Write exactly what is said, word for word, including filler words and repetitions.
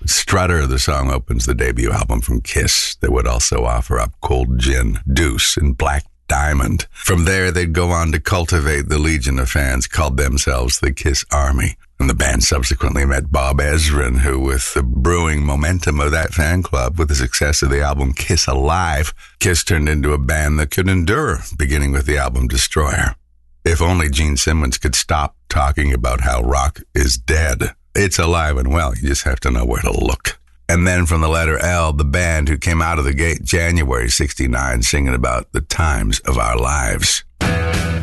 Strutter, the song opens the debut album from Kiss. They would also offer up Cold Gin, Deuce, and Black Diamond. From there, they'd go on to cultivate the legion of fans called themselves the Kiss Army. And the band subsequently met Bob Ezrin, who, with the brewing momentum of that fan club, with the success of the album Kiss Alive, Kiss turned into a band that could endure, beginning with the album Destroyer. If only Gene Simmons could stop talking about how rock is dead. It's alive and well, you just have to know where to look. And then from the letter L, the band who came out of the gate January sixty-nine singing about the times of our lives.